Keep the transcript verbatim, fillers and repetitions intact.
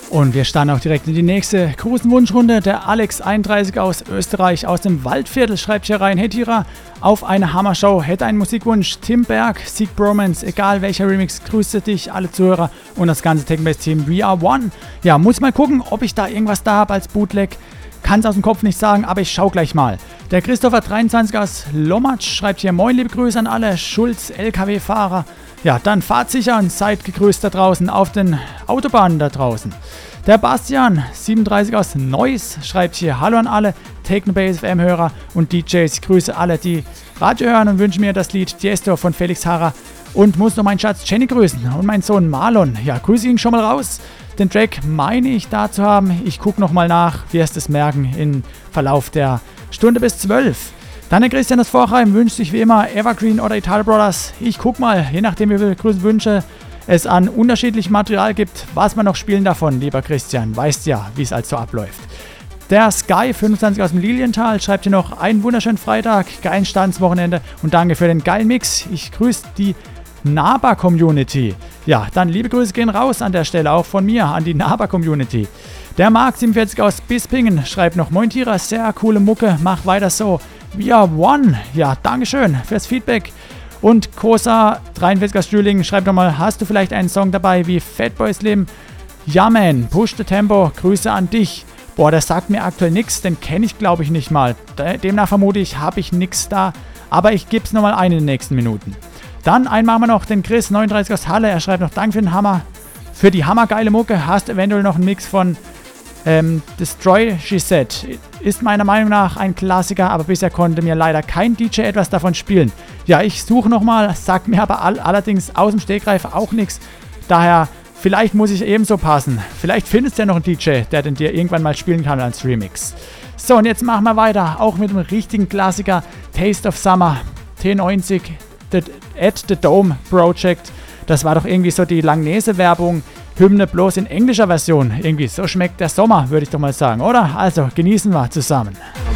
Und wir starten auch direkt in die nächste Grußenwunschrunde. Der Alex einunddreißig aus Österreich, aus dem Waldviertel, schreibt hier rein: Hey Tira, auf eine Hammershow, hätte einen Musikwunsch. Tim Berg, Sieg Bromance, egal welcher Remix, grüße dich, alle Zuhörer und das ganze Techno-Bass-Team. We are one. Ja, muss mal gucken, ob ich da irgendwas da habe als Bootleg. Kann es aus dem Kopf nicht sagen, aber ich schau gleich mal. Der Christopher dreiundzwanzig aus Lommatsch schreibt hier: Moin, liebe Grüße an alle Schulz L K W-Fahrer. Ja, dann fahrt sicher und seid gegrüßt da draußen auf den Autobahnen da draußen. Der Bastian siebenunddreißig aus Neuss schreibt hier: Hallo an alle Techno-Bass F M-Hörer und D Js. Ich grüße alle, die Radio hören, und wünsche mir das Lied Tiesto von Felix Harrer und muss noch meinen Schatz Jenny grüßen und meinen Sohn Marlon. Ja, grüße ihn schon mal raus. Den Track meine ich da zu haben. Ich gucke nochmal nach, wirst es merken im Verlauf der Stunde bis zwölf. Dann der Christian aus Vorheim wünscht sich wie immer Evergreen oder Italo Brothers. Ich guck mal, je nachdem wie viele Grüßwünsche es an unterschiedlichem Material gibt, was man noch spielen davon, lieber Christian. Weißt ja, wie es also abläuft. Der Sky fünfundzwanzig aus dem Lilienthal schreibt hier noch: einen wunderschönen Freitag, geilen Start ins Wochenende und danke für den geilen Mix. Ich grüße die Naba-Community. Ja, dann liebe Grüße gehen raus an der Stelle, auch von mir an die Naba-Community. Der Marc siebenundvierzig aus Bispingen schreibt noch: Moin Tira, sehr coole Mucke, mach weiter so. We are one. Ja, dankeschön fürs Feedback. Und Kosa dreiundvierzig aus Stühlingen schreibt nochmal: Hast du vielleicht einen Song dabei wie Fatboys Leben? Ja, man, Push the Tempo, Grüße an dich. Boah, das sagt mir aktuell nichts, den kenne ich glaube ich nicht mal. Demnach vermute ich, habe ich nichts da, aber ich gebe es nochmal ein in den nächsten Minuten. Dann einmal haben wir noch den Chris neununddreißig aus Halle, er schreibt noch: Danke für den Hammer, für die hammergeile Mucke. Hast eventuell noch einen Mix von ähm, Destroy She Said. Ist meiner Meinung nach ein Klassiker, aber bisher konnte mir leider kein D J etwas davon spielen. Ja, ich suche nochmal, sagt mir aber all, allerdings aus dem Stegreif auch nichts. Daher, vielleicht muss ich ebenso passen. Vielleicht findest du ja noch einen D J, der den dir irgendwann mal spielen kann als Remix. So, und jetzt machen wir weiter, auch mit dem richtigen Klassiker, Taste of Summer, T neunzig, the, at the Dome Project. Das war doch irgendwie so die Langnese-Werbung, Hymne bloß in englischer Version. Irgendwie, so schmeckt der Sommer, würde ich doch mal sagen, oder? Also, genießen wir zusammen.